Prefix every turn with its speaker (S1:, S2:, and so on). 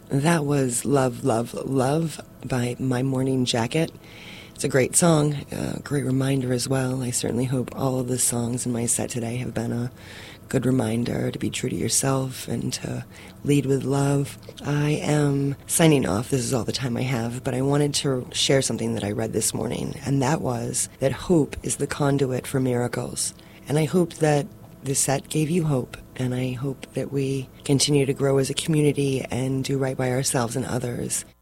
S1: That was Love, Love, Love by My Morning Jacket. It's a great song, a great reminder as well. I certainly hope all of the songs in my set today have been a good reminder to be true to yourself and to lead with love. I am signing off. This is all the time I have, but I wanted to share something that I read this morning, and that was that hope is the conduit for miracles. And I hope that this set gave you hope, and I hope that we continue to grow as a community and do right by ourselves and others.